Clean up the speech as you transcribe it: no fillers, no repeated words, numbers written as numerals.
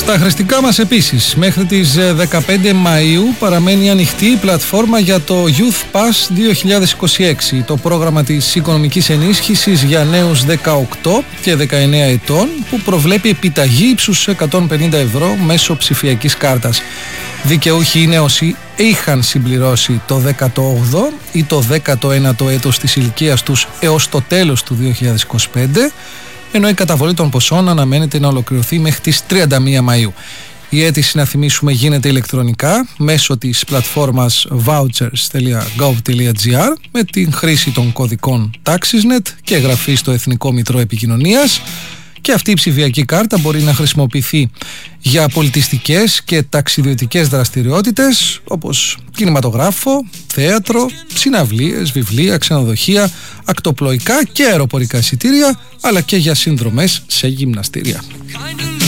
Τα χρηστικά μας επίσης. Μέχρι τις 15 Μαΐου παραμένει ανοιχτή η πλατφόρμα για το Youth Pass 2026, το πρόγραμμα της οικονομικής ενίσχυσης για νέους 18 και 19 ετών που προβλέπει επιταγή ύψους 150 ευρώ μέσω ψηφιακής κάρτας. Δικαιούχοι είναι όσοι είχαν συμπληρώσει το 18ο ή το 19ο έτος της ηλικίας τους έως το τέλος του 2025, ενώ η καταβολή των ποσών αναμένεται να ολοκληρωθεί μέχρι τις 31 Μαΐου. Η αίτηση, να θυμίσουμε, γίνεται ηλεκτρονικά μέσω της πλατφόρμας vouchers.gov.gr με την χρήση των κωδικών TaxisNet και εγγραφή στο Εθνικό Μητρό Επικοινωνίας, και αυτή η ψηφιακή κάρτα μπορεί να χρησιμοποιηθεί για πολιτιστικές και ταξιδιωτικές δραστηριότητες όπως κινηματογράφο, θέατρο, συναυλίες, βιβλία, ξενοδοχεία, ακτοπλοϊκά και αεροπορικά εισιτήρια, αλλά και για συνδρομές σε γυμναστήρια.